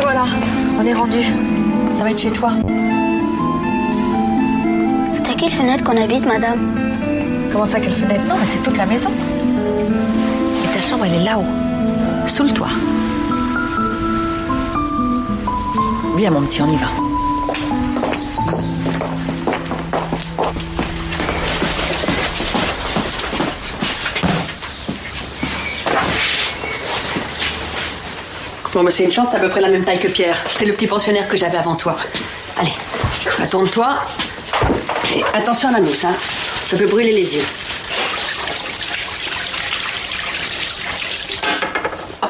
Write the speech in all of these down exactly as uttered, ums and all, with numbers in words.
voilà, on est rendu. Ça va être chez toi. C'est à quelle fenêtre qu'on habite, madame? Comment ça, quelle fenêtre? Non, mais c'est toute la maison. Et ta chambre, elle est là-haut, sous le toit. Viens, mon petit, on y va. Bon, mais c'est une chance, c'est à peu près la même taille que Pierre. C'était le petit pensionnaire que j'avais avant toi. Allez, tourne-toi. Et attention à la mousse, hein. Ça peut brûler les yeux. Hop.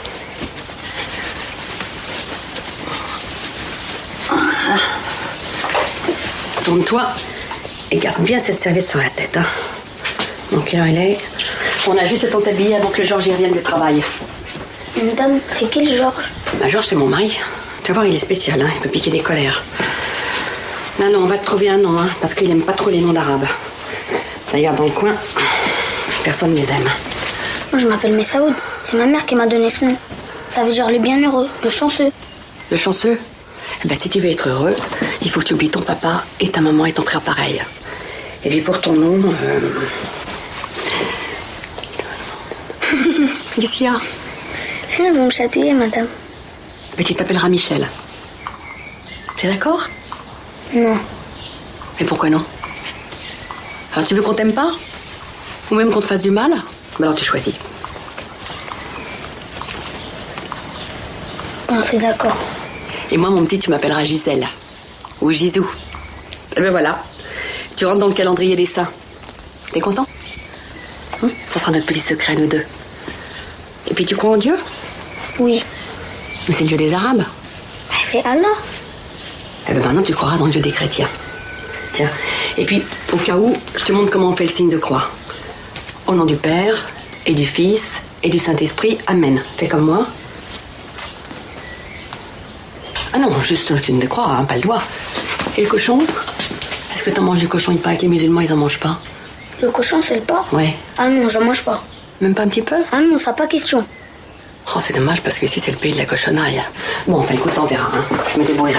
Voilà. Tourne-toi et garde bien cette serviette sur la tête, hein. Donc, quelle heure il est? On a juste à t'habiller avant que le Georges y revienne du travail. Madame, c'est qui le Georges? Bah, Georges, c'est mon mari. Tu vas voir, il est spécial, hein. Il peut piquer des colères. Non, non, on va te trouver un nom, hein, parce qu'il aime pas trop les noms d'arabes. D'ailleurs, dans le coin, personne ne les aime. Moi, je m'appelle Messaoud. C'est ma mère qui m'a donné ce nom. Ça veut dire le bienheureux, le chanceux. Le chanceux? Eh ben, si tu veux être heureux, il faut que tu oublies ton papa et ta maman et ton frère pareil. Et puis pour ton nom... Euh... Qu'est-ce qu'il y a? Rien, vous me chatouillez, madame. Mais tu t'appelleras Michel. C'est d'accord? Non. Mais pourquoi non? Alors tu veux qu'on t'aime pas? Ou même qu'on te fasse du mal? Ben alors tu choisis. Bon, c'est d'accord. Et moi, mon petit, tu m'appelleras Gisèle. Ou Gisou. Et ben voilà. Tu rentres dans le calendrier des saints. T'es content? Hum, ça sera notre petit secret à nous deux. Et puis tu crois en Dieu? Oui. Mais c'est le Dieu des Arabes. Mais c'est Allah. Eh ben maintenant, tu croiras dans le Dieu des chrétiens. Tiens. Et puis, au cas où, je te montre comment on fait le signe de croix. Au nom du Père, et du Fils, et du Saint-Esprit. Amen. Fais comme moi. Ah non, juste le signe de croix, hein, pas le doigt. Et le cochon? Est-ce que t'en manges du cochon? Il paraît que les musulmans, ils en mangent pas. Le cochon, c'est le porc? Ouais. Ah non, j'en mange pas. Même pas un petit peu? Ah non, ça pas question. Oh, c'est dommage parce que ici, c'est le pays de la cochonaille. Bon, enfin, écoute, on verra, hein. Je me débrouillerai.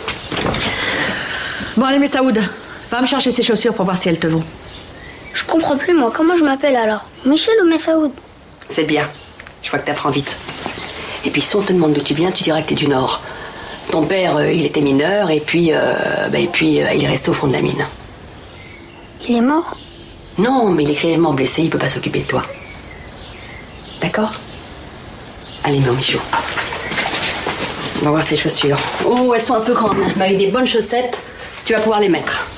Bon, allez, Messaoud, va me chercher ces chaussures pour voir si elles te vont. Je comprends plus, moi. Comment je m'appelle alors? Michel ou Messaoud? C'est bien. Je vois que t'apprends vite. Et puis, si on te demande d'où tu viens, tu diras que t'es du Nord. Ton père, euh, il était mineur, et puis, euh, bah, et puis euh, il est resté au fond de la mine. Il est mort? Non, mais il est grièvement blessé, il peut pas s'occuper de toi. D'accord? Allez, mon Michou. On va voir ces chaussures. Oh, elles sont un peu grandes, mais avec des bonnes chaussettes, tu vas pouvoir les mettre.